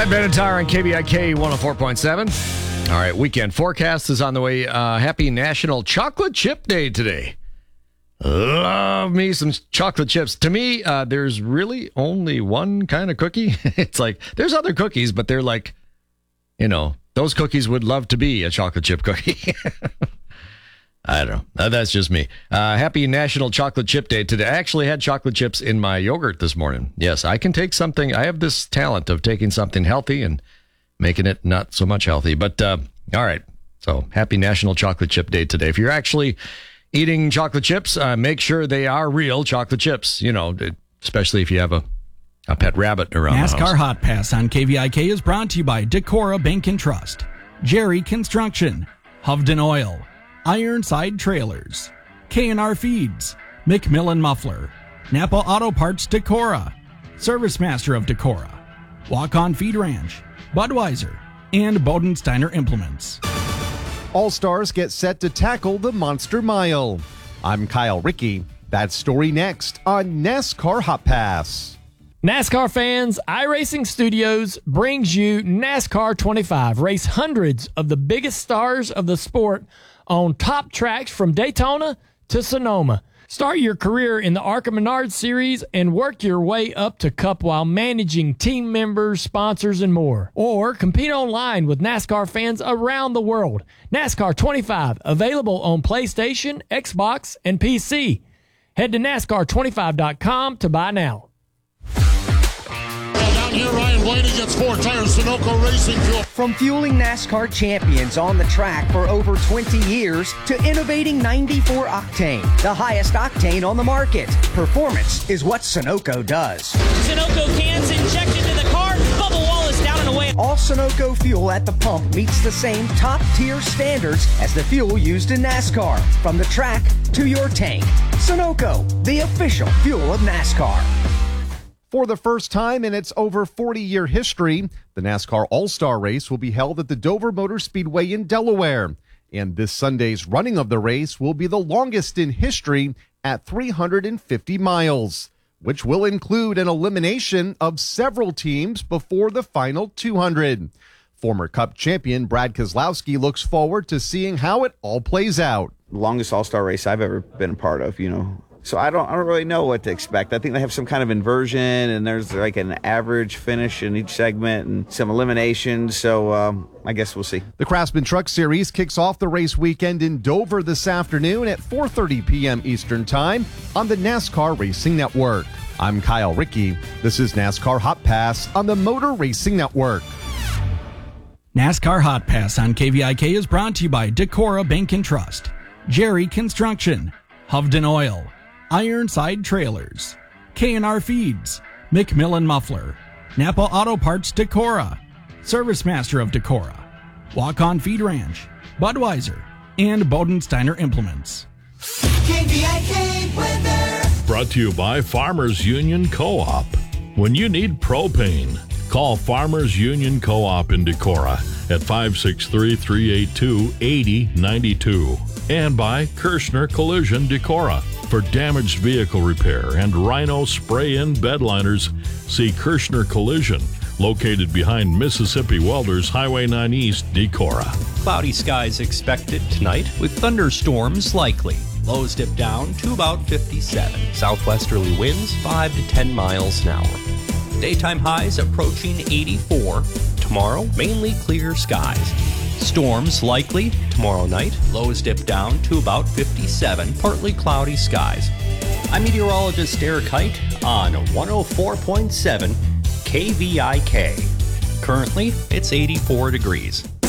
Pat Benatar on KBIK 104.7. All right, weekend forecast is on the way. Happy National Chocolate Chip Day today. Love me some chocolate chips. To me, there's really only one kind of cookie. It's like, there's other cookies, but they're like, those cookies would love to be a chocolate chip cookie. I don't know. That's just me. Happy National Chocolate Chip Day today. I actually had chocolate chips in my yogurt this morning. Yes, I can take something. I have this talent of taking something healthy and making it not so much healthy. But, all right. So happy National Chocolate Chip Day today. If you're actually eating chocolate chips, make sure they are real chocolate chips, especially if you have a pet rabbit around the house. NASCAR Hot Pass on KVIK is brought to you by Decorah Bank and Trust, Jerry Construction, Hovden Oil, Ironside Trailers, K&R Feeds, McMillan Muffler, Napa Auto Parts Decorah, Service Master of Decorah, Walk-On Feed Ranch, Budweiser, and Bodensteiner Implements. All-Stars get set to tackle the Monster Mile. I'm Kyle Rickey. That story next on NASCAR Hot Pass. NASCAR fans, iRacing Studios brings you NASCAR 25. Race hundreds of the biggest stars of the sport on top tracks from Daytona to Sonoma. Start your career in the ARCA Menard Series and work your way up to Cup while managing team members, sponsors, and more. Or compete online with NASCAR fans around the world. NASCAR 25, available on PlayStation, Xbox, and PC. Head to NASCAR25.com to buy now. Down here, Ryan Blaney gets 4 tires, Sunoco Racing Fuel. From fueling NASCAR champions on the track for over 20 years to innovating 94 Octane, the highest octane on the market. Performance is what Sunoco does. Sunoco cans injected into the car, bubble wall is down and away. All Sunoco fuel at the pump meets the same top-tier standards as the fuel used in NASCAR. From the track to your tank. Sunoco, the official fuel of NASCAR. For the first time in its over 40-year history, the NASCAR All-Star Race will be held at the Dover Motor Speedway in Delaware. And this Sunday's running of the race will be the longest in history at 350 miles, which will include an elimination of several teams before the final 200. Former Cup champion Brad Keselowski looks forward to seeing how it all plays out. Longest All-Star race I've ever been a part of, So I don't really know what to expect. I think they have some kind of inversion, and there's like an average finish in each segment and some eliminations. So I guess we'll see. The Craftsman Truck Series kicks off the race weekend in Dover this afternoon at 4:30 p.m. Eastern Time on the NASCAR Racing Network. I'm Kyle Rickey. This is NASCAR Hot Pass on the Motor Racing Network. NASCAR Hot Pass on KVIK is brought to you by Decorah Bank and Trust, Jerry Construction, Hovden Oil, Ironside Trailers, K&R Feeds, McMillan Muffler, Napa Auto Parts Decorah, Service Master of Decorah, Walk-On Feed Ranch, Budweiser, and Bodensteiner Implements. KVIK weather. Brought to you by Farmers Union Co-op. When you need propane, call Farmers Union Co-op in Decorah at 563-382-8092. And by Kirschner Collision Decorah. For damaged vehicle repair and Rhino spray-in bedliners, see Kirschner Collision, located behind Mississippi Welders Highway 9 East, Decorah. Cloudy skies expected tonight with thunderstorms likely. Lows dip down to about 57. Southwesterly winds 5 to 10 miles an hour. Daytime highs approaching 84. Tomorrow, mainly clear skies. Storms likely tomorrow night. Lows dip down to about 57. Partly cloudy skies. I'm meteorologist Eric Height on 104.7 KVIK. Currently, it's 84 degrees.